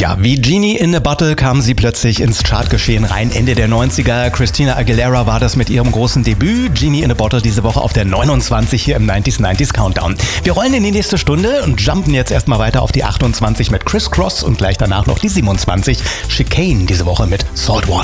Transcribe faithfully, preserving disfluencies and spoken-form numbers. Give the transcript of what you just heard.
Ja, wie Genie in a Bottle kam sie plötzlich ins Chartgeschehen rein. Ende der neunziger. Christina Aguilera war das mit ihrem großen Debüt. Genie in a Bottle diese Woche auf der neunundzwanzig hier im neunzig neunzig Countdown. Wir rollen in die nächste Stunde und jumpen jetzt erstmal weiter auf die achtundzwanzig mit Criss Cross und gleich danach noch die siebenundzwanzig. Chicane diese Woche mit Saltwater.